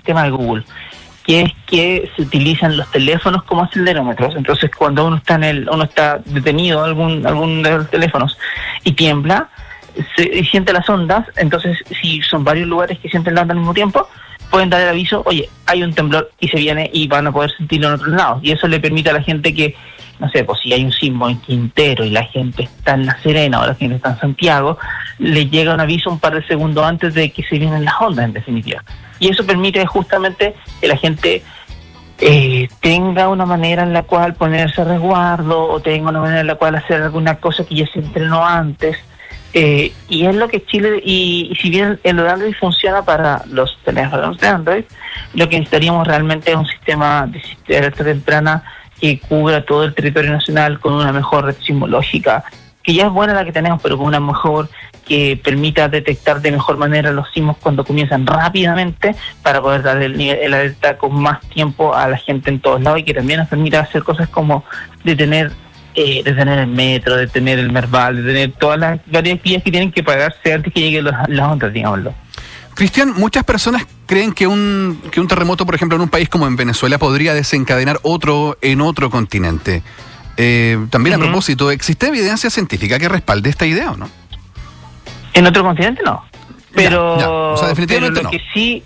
sistema de Google, que es que se utilizan los teléfonos como acelerómetros. Entonces, cuando uno está detenido algún de los teléfonos y tiembla, y siente las ondas. Entonces, si son varios lugares que sienten la onda al mismo tiempo, pueden dar el aviso, oye, hay un temblor y se viene, y van a poder sentirlo en otros lados. Y eso le permite a la gente que, no sé, pues si hay un sismo en Quintero y la gente está en La Serena o la gente está en Santiago, le llega un aviso un par de segundos antes de que se vienen las ondas, en definitiva. Y eso permite justamente que la gente tenga una manera en la cual ponerse a resguardo, o tenga una manera en la cual hacer alguna cosa que ya se entrenó antes. Y es lo que Chile, y si bien el Android funciona para los teléfonos de Android, lo que necesitaríamos realmente es un sistema de alerta temprana que cubra todo el territorio nacional con una mejor red sismológica, que ya es buena la que tenemos, pero con una mejor, que permita detectar de mejor manera los sismos cuando comienzan rápidamente, para poder dar el alerta con más tiempo a la gente en todos lados, y que también nos permita hacer cosas como detener el metro, detener el Merval, detener todas las varias vías que tienen que pagarse antes que lleguen las ondas, digámoslo. Cristian, muchas personas creen que un terremoto, por ejemplo, en un país como en Venezuela, podría desencadenar otro en otro continente. También a propósito, ¿existe evidencia científica que respalde esta idea o no? En otro continente no. Pero, ya. O sea, definitivamente no.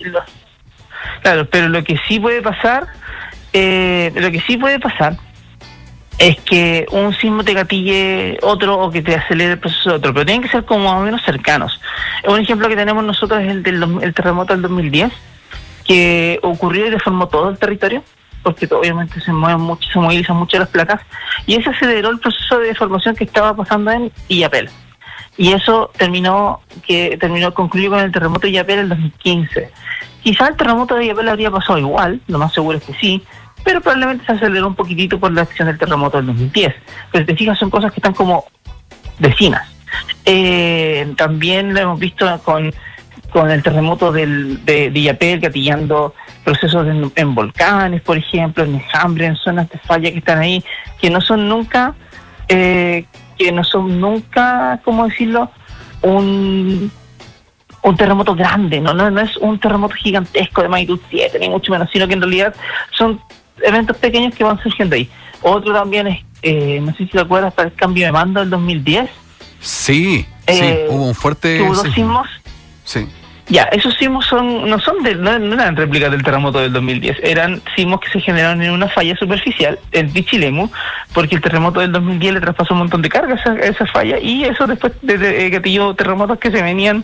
Pero lo que sí puede pasar, es que un sismo te gatille otro, o que te acelere el proceso de otro, pero tienen que ser como más o menos cercanos. Un ejemplo que tenemos nosotros es el terremoto del 2010, que ocurrió y deformó todo el territorio, porque obviamente se movilizan mucho las placas, y ese aceleró el proceso de deformación que estaba pasando en Illapel. Y eso concluyó con el terremoto de Illapel en el 2015. Quizá el terremoto de Illapel habría pasado igual, lo más seguro es que sí, pero probablemente se aceleró un poquitito por la acción del terremoto del 2010. Pero si te fijas, son cosas que están como vecinas. También lo hemos visto con el terremoto de Illapel, gatillando procesos en volcanes, por ejemplo, en enjambre, en zonas de falla que están ahí, que no son nunca, ¿cómo decirlo?, un terremoto grande, no es un terremoto gigantesco de magnitud 7, ni mucho menos, sino que en realidad son eventos pequeños que van surgiendo ahí. Otro también es, no sé si te acuerdas, para el cambio de mando del 2010. Sí, hubo un fuerte... Hubo 2 sismos. Sí. Ya, esos sismos no eran réplicas del terremoto del 2010, eran sismos que se generaron en una falla superficial, el Pichilemu, porque el terremoto del 2010 le traspasó un montón de carga a esa falla, y eso después gatilló terremotos que se venían,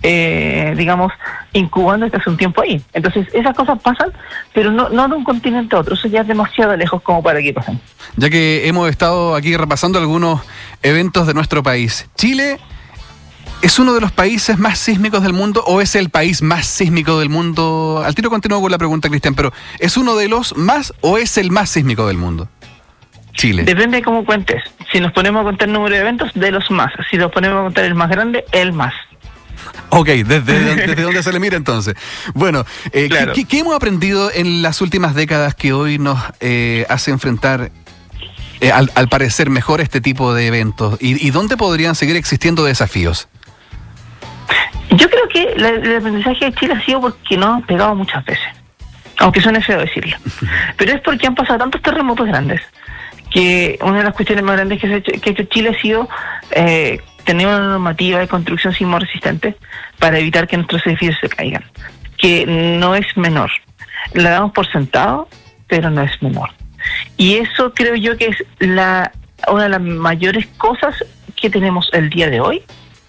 incubando desde hace un tiempo ahí. Entonces, esas cosas pasan, pero no de un continente a otro, eso ya es demasiado lejos como para que pasen. Ya que hemos estado aquí repasando algunos eventos de nuestro país, Chile... ¿es uno de los países más sísmicos del mundo o es el país más sísmico del mundo? Al tiro continúo con la pregunta, Cristian, pero ¿es uno de los más o es el más sísmico del mundo? Chile. Depende de cómo cuentes. Si nos ponemos a contar el número de eventos, de los más. Si nos ponemos a contar el más grande, el más. Ok, ¿desde dónde se le mira entonces? Bueno, claro. ¿Qué hemos aprendido en las últimas décadas que hoy nos hace enfrentar... al parecer mejor este tipo de eventos? ¿Y dónde podrían seguir existiendo desafíos? Yo creo que el aprendizaje de Chile ha sido porque nos han pegado muchas veces, aunque suene feo decirlo, pero es porque han pasado tantos terremotos grandes, que una de las cuestiones más grandes que ha hecho Chile ha sido tener una normativa de construcción sismo resistente para evitar que nuestros edificios se caigan, que no es menor. La damos por sentado, pero no es menor. Y eso creo yo que es una de las mayores cosas que tenemos el día de hoy.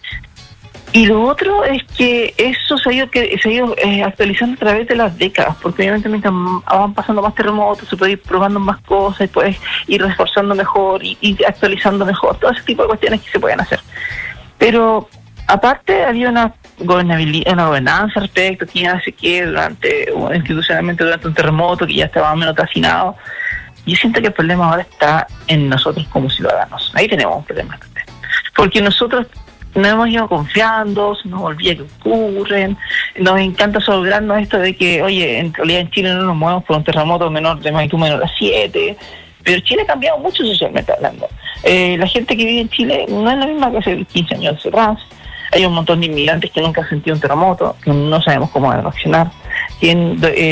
Y lo otro es que eso se ha ido actualizando a través de las décadas, porque obviamente mientras van pasando más terremotos, se puede ir probando más cosas, puedes ir reforzando mejor y actualizando mejor, todo ese tipo de cuestiones que se pueden hacer. Pero aparte había una gobernanza al respecto, que hace que institucionalmente durante un terremoto, que ya estaba más o menos afinado. Yo siento que el problema ahora está en nosotros como ciudadanos. Ahí tenemos un problema. Porque nosotros nos hemos ido confiando, se nos olvida que ocurren, nos encanta asombrarnos esto de que, oye, en realidad en Chile no nos movemos por un terremoto de magnitud menor a 7, pero Chile ha cambiado mucho socialmente hablando. La gente que vive en Chile no es la misma que hace 15 años atrás. Hay un montón de inmigrantes que nunca han sentido un terremoto, que no sabemos cómo van a reaccionar.